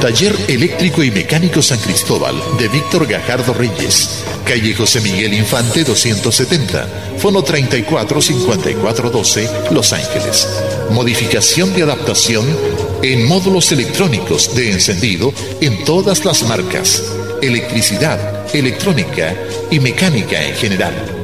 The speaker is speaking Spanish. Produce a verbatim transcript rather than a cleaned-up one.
Taller Eléctrico y Mecánico San Cristóbal de Víctor Gajardo Reyes, calle José Miguel Infante doscientos setenta, fono treinta y cuatro cincuenta y cuatro doce, Los Ángeles. Modificación y adaptación en módulos electrónicos de encendido en todas las marcas, electricidad, electrónica y mecánica en general.